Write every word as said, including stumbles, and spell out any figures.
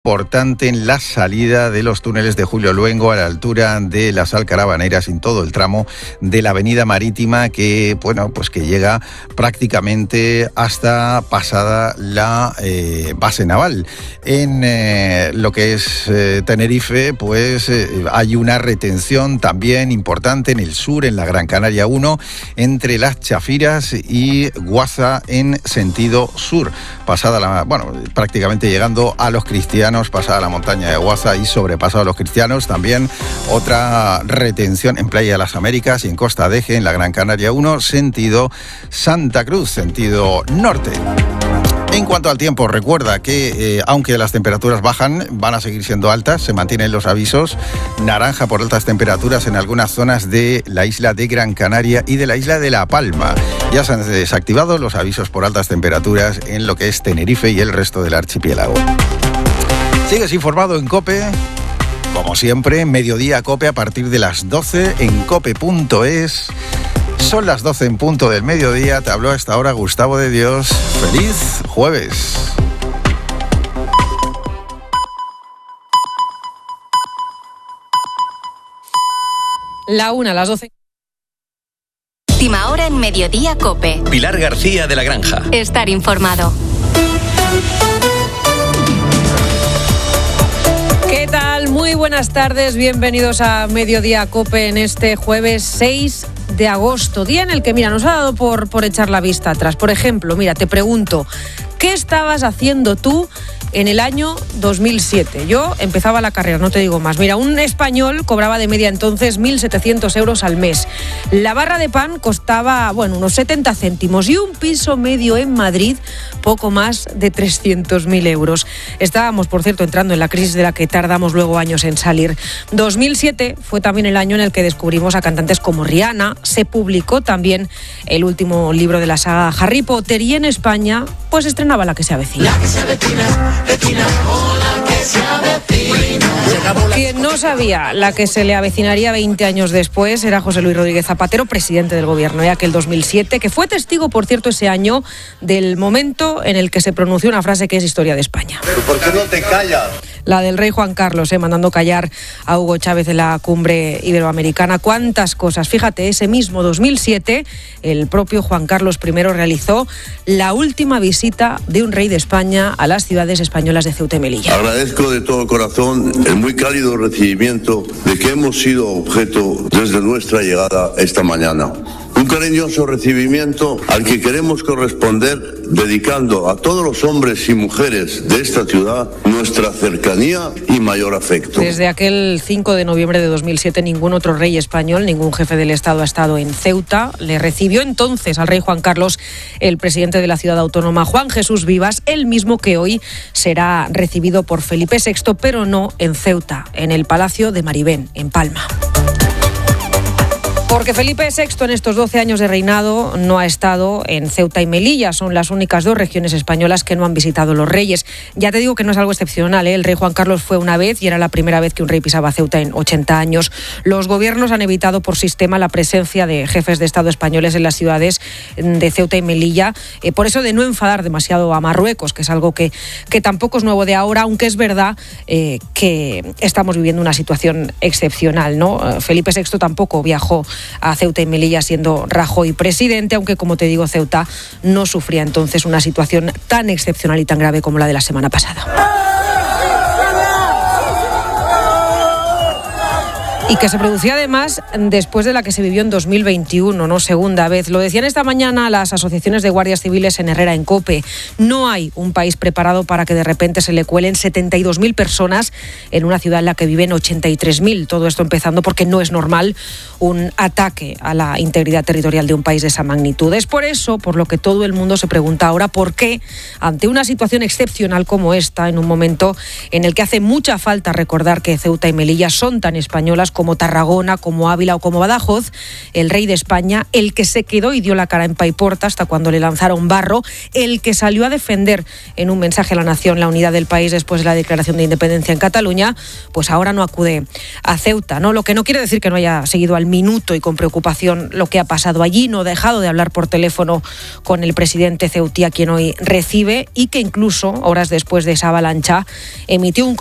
importante en la salida de los túneles de Julio Luengo a la altura de las Alcarabaneras en todo el tramo de la avenida marítima que, bueno, pues que llega prácticamente hasta pasada la eh, base naval. En eh, lo que es eh, Tenerife, pues eh, hay una retención también importante en el sur, en la Gran Canaria uno, entre Las Chafiras y Guaza en sentido sur, pasada la, bueno, prácticamente llegando a Los Cristianos, pasada la montaña de Guaza y sobrepasado a Los Cristianos. También otra retención en Playa de las Américas y en Costa de Eje, en la Gran Canaria uno, sentido Santa Cruz, sentido norte. En cuanto al tiempo, recuerda que eh, aunque las temperaturas bajan, van a seguir siendo altas, se mantienen los avisos naranja por altas temperaturas en algunas zonas de la isla de Gran Canaria y de la isla de La Palma. Ya se han desactivado los avisos por altas temperaturas en lo que es Tenerife y el resto del archipiélago. Sigues informado en COPE, como siempre, Mediodía COPE a partir de las doce en cope punto es. Son las doce en punto del mediodía. Te habló a esta hora Gustavo de Dios. ¡Feliz jueves! La una, las doce. Última hora en Mediodía COPE. Pilar García de la Granja. Estar informado. ¿Qué tal? Muy buenas tardes. Bienvenidos a Mediodía COPE en este jueves seis de agosto, día en el que, mira, nos ha dado por, por echar la vista atrás. Por ejemplo, mira, te pregunto, ¿qué estabas haciendo tú en el año dos mil siete? Yo empezaba la carrera, no te digo más. Mira, un español cobraba de media entonces mil setecientos euros al mes. La barra de pan costaba, bueno, unos setenta céntimos y un piso medio en Madrid, poco más de trescientos mil euros. Estábamos, por cierto, entrando en la crisis de la que tardamos luego años en salir. dos mil siete fue también el año en el que descubrimos a cantantes como Rihanna. Se publicó también el último libro de la saga Harry Potter y en España pues estrenaba La que se avecina. La que se avecina. Quien no sabía la que se le avecinaría veinte años después era José Luis Rodríguez Zapatero, presidente del gobierno de aquel dos mil siete, que fue testigo, por cierto, ese año del momento en el que se pronunció una frase que es historia de España. ¿Pero por qué no te callas? La del rey Juan Carlos, eh, mandando callar a Hugo Chávez en la cumbre iberoamericana. Cuántas cosas. Fíjate, ese mismo dos mil siete, el propio Juan Carlos primero realizó la última visita de un rey de España a las ciudades españolas de Ceuta y Melilla. Agradezco de todo corazón el muy cálido recibimiento de que hemos sido objeto desde nuestra llegada esta mañana. Un cariñoso recibimiento al que queremos corresponder dedicando a todos los hombres y mujeres de esta ciudad nuestra cercanía y mayor afecto. Desde aquel cinco de noviembre de dos mil siete ningún otro rey español, ningún jefe del Estado ha estado en Ceuta. Le recibió entonces al rey Juan Carlos el presidente de la ciudad autónoma, Juan Jesús Vivas, el mismo que hoy será recibido por Felipe sexto, pero no en Ceuta, en el Palacio de Maribén, en Palma. Porque Felipe sexto en estos doce años de reinado no ha estado en Ceuta y Melilla. Son las únicas dos regiones españolas que no han visitado los reyes. Ya te digo que no es algo excepcional, ¿eh? El rey Juan Carlos fue una vez y era la primera vez que un rey pisaba Ceuta en ochenta años. Los gobiernos han evitado por sistema la presencia de jefes de Estado españoles en las ciudades de Ceuta y Melilla. Eh, por eso de no enfadar demasiado a Marruecos, que es algo que, que tampoco es nuevo de ahora, aunque es verdad eh, que estamos viviendo una situación excepcional, ¿no? Felipe sexto tampoco viajó a Ceuta y Melilla siendo Rajoy presidente, aunque, como te digo, Ceuta no sufría entonces una situación tan excepcional y tan grave como la de la semana pasada. Y que se producía además después de la que se vivió en dos mil veintiuno, no segunda vez. Lo decían esta mañana las asociaciones de guardias civiles en Herrera, en COPE. No hay un país preparado para que de repente se le cuelen setenta y dos mil personas en una ciudad en la que viven ochenta y tres mil. Todo esto empezando porque no es normal un ataque a la integridad territorial de un país de esa magnitud. Es por eso por lo que todo el mundo se pregunta ahora por qué, ante una situación excepcional como esta, en un momento en el que hace mucha falta recordar que Ceuta y Melilla son tan españolas como como Tarragona, como Ávila o como Badajoz. El rey de España, el que se quedó y dio la cara en Paiporta hasta cuando le lanzaron barro, el que salió a defender en un mensaje a la nación la unidad del país después de la declaración de independencia en Cataluña, pues ahora no acude a Ceuta, ¿no? Lo que no quiere decir que no haya seguido al minuto y con preocupación lo que ha pasado allí, no ha dejado de hablar por teléfono con el presidente ceutí, a quien hoy recibe, y que incluso horas después de esa avalancha emitió un